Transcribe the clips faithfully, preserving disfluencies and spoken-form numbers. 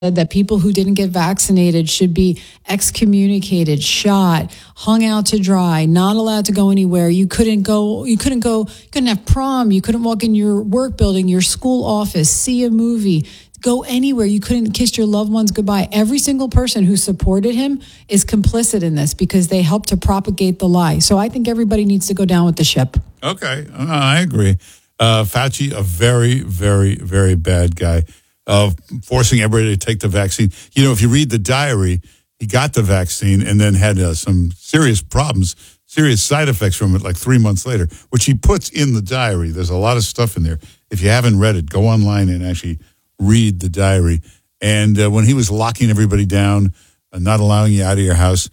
that people who didn't get vaccinated should be excommunicated, shot, hung out to dry, not allowed to go anywhere. You couldn't go, you couldn't go, you couldn't have prom, you couldn't walk in your work building, your school office, see a movie, go anywhere. You couldn't kiss your loved ones goodbye. Every single person who supported him is complicit in this because they helped to propagate the lie. So I think everybody needs to go down with the ship. Okay, uh, I agree. Uh, Fauci, a very, very, very bad guy. Of forcing everybody to take the vaccine. You know, if you read the diary, he got the vaccine and then had uh, some serious problems, serious side effects from it like three months later, which he puts in the diary. There's a lot of stuff in there. If you haven't read it, go online and actually read the diary. And uh, when he was locking everybody down, uh, not allowing you out of your house,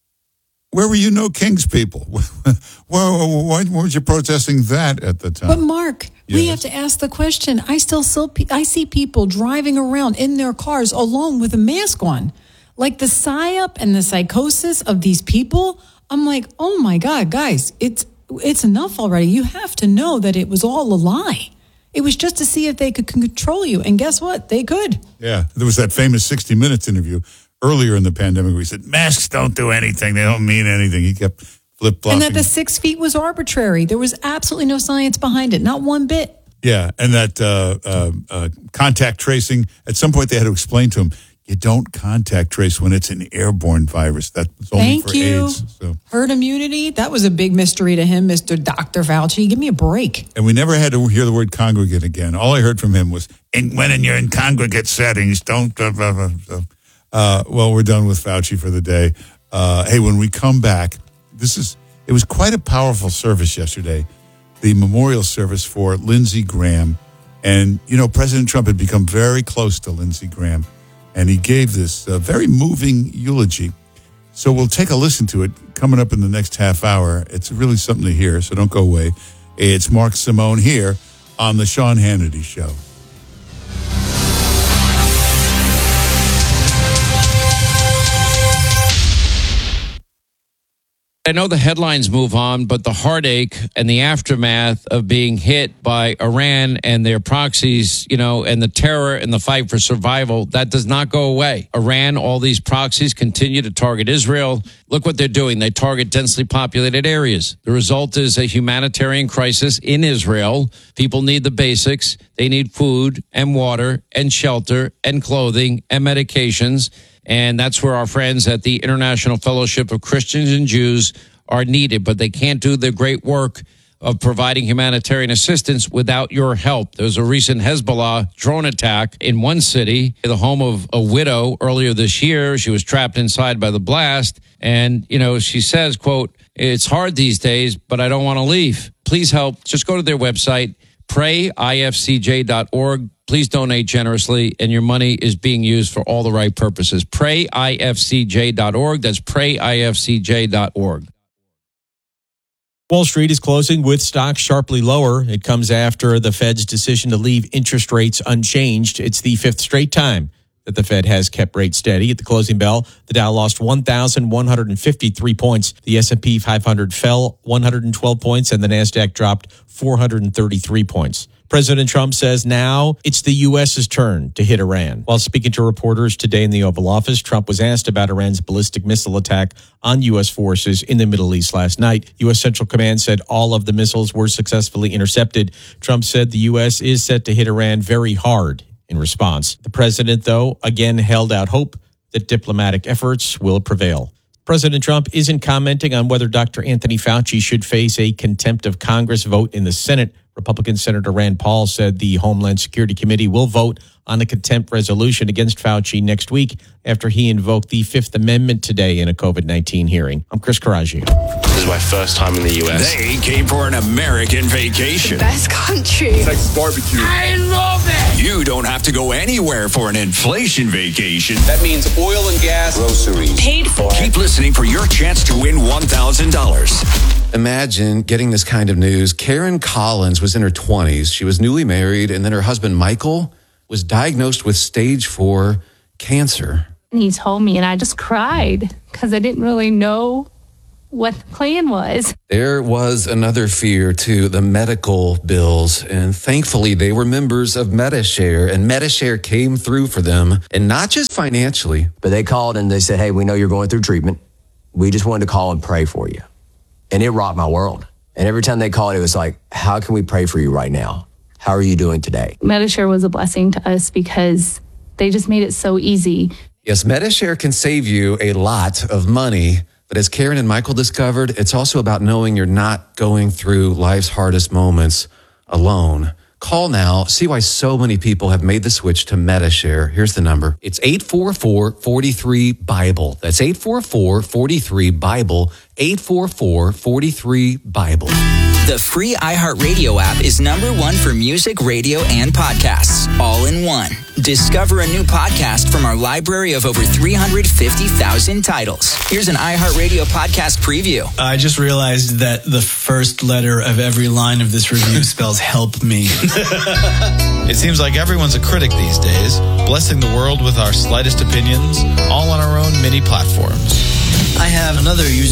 where were you, no kings people? Well, why weren't you protesting that at the time? But Mark, yes. We have to ask the question. I still, still I see people driving around in their cars alone with a mask on. Like the psyop and the psychosis of these people, I'm like, oh my God, guys, it's it's enough already. You have to know that it was all a lie. It was just to see if they could control you. And guess what? They could. Yeah, there was that famous sixty minutes interview earlier in the pandemic where he said, masks don't do anything. They don't mean anything. He kept flip-flopping. And that the six feet was arbitrary. There was absolutely no science behind it, not one bit. Yeah, and that uh, uh, uh, contact tracing, at some point they had to explain to him, you don't contact trace when it's an airborne virus. That's only Thank for you. AIDS. So. Herd immunity, that was a big mystery to him, Mister Doctor Fauci. Give me a break. And we never had to hear the word congregate again. All I heard from him was, and when you're in congregate settings, don't... Blah, blah, blah, blah. Uh, well, we're done with Fauci for the day. Uh, hey, when we come back, this is it was quite a powerful service yesterday, the memorial service for Lindsey Graham. And, you know, President Trump had become very close to Lindsey Graham, and he gave this uh, very moving eulogy. So we'll take a listen to it coming up in the next half hour. It's really something to hear, so don't go away. It's Mark Simone here on the Sean Hannity Show. I know the headlines move on, but the heartache and the aftermath of being hit by Iran and their proxies, you know, and the terror and the fight for survival, that does not go away. Iran, all these proxies continue to target Israel. Look what they're doing. They target densely populated areas. The result is a humanitarian crisis in Israel. People need the basics. They need food and water and shelter and clothing and medications. And that's where our friends at the International Fellowship of Christians and Jews are needed. But they can't do the great work of providing humanitarian assistance without your help. There was a recent Hezbollah drone attack in one city, the home of a widow earlier this year. She was trapped inside by the blast. And, you know, she says, quote, it's hard these days, but I don't want to leave. Please help. Just go to their website, pray I F C J dot org. Please donate generously, and your money is being used for all the right purposes. pray I F C J dot org. That's pray I F C J dot org. Wall Street is closing with stocks sharply lower. It comes after the Fed's decision to leave interest rates unchanged. It's the fifth straight time that the Fed has kept rates steady. At the closing bell, the Dow lost one thousand one hundred fifty-three points. The S and P five hundred fell one hundred twelve points, and the NASDAQ dropped four hundred thirty-three points. President Trump says now it's the U S's turn to hit Iran. While speaking to reporters today in the Oval Office, Trump was asked about Iran's ballistic missile attack on U S forces in the Middle East last night. U S Central Command said all of the missiles were successfully intercepted. Trump said the U S is set to hit Iran very hard in response. The president, though, again held out hope that diplomatic efforts will prevail. President Trump isn't commenting on whether Doctor Anthony Fauci should face a contempt of Congress vote in the Senate. Republican Senator Rand Paul said the Homeland Security Committee will vote on a contempt resolution against Fauci next week after he invoked the Fifth Amendment today in a COVID nineteen hearing. I'm Chris Caraggio. This is my first time in the U S. They came for an American vacation. The best country. Texas barbecue. I love it. You don't have to go anywhere for an inflation vacation. That means oil and gas, groceries, paid for. Keep listening for your chance to win one thousand dollars. Imagine getting this kind of news. Karen Collins was in her twenties. She was newly married, and then her husband, Michael, was diagnosed with stage four cancer. And he told me, and I just cried because I didn't really know what the plan was. There was another fear too, the medical bills. And thankfully, they were members of Medi-Share, and Medi-Share came through for them, and not just financially. But they called and they said, hey, we know you're going through treatment. We just wanted to call and pray for you. And it rocked my world. And every time they called, it was like, how can we pray for you right now? How are you doing today? Medi-Share was a blessing to us because they just made it so easy. Yes, Medi-Share can save you a lot of money. But as Karen and Michael discovered, it's also about knowing you're not going through life's hardest moments alone. Call now. See why so many people have made the switch to Medi-Share. Here's the number. It's eight four four, four three, BIBLE. That's eight four four, four three, BIBLE. eight four four, four three, BIBLE. The free iHeartRadio app is number one for music, radio, and podcasts, all in one. Discover a new podcast from our library of over three hundred fifty thousand titles. Here's an iHeartRadio podcast preview. I just realized that the first letter of every line of this review spells help me. It seems like everyone's a critic these days, blessing the world with our slightest opinions, all on our own mini platforms. I have another user